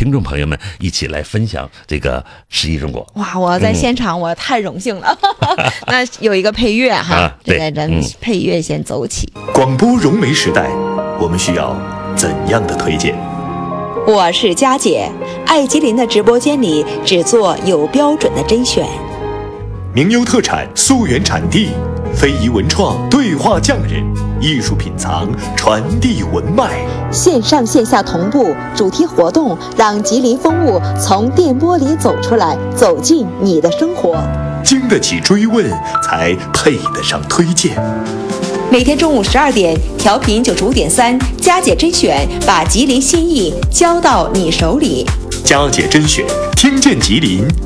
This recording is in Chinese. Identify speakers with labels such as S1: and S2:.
S1: 听众朋友们一起来分享这个诗意中国。
S2: 哇，我在现场，我太荣幸了。那有一个配乐哈，
S1: 对，
S2: 咱们配乐先走起。
S3: 广播融媒时代，我们需要怎样的推荐？
S4: 我是佳姐，爱吉林的直播间里只做有标准的甄选。
S3: 名优特产溯源产地，非遗文创对话匠人，艺术品藏传递文脉，
S4: 线上线下同步主题活动，让吉林风物从电波里走出来，走进你的生活。
S3: 经得起追问，才配得上推荐。
S4: 每天中午12点，调频95.3，佳姐甄选，把吉林心意交到你手里。
S3: 佳姐甄选，听见吉林，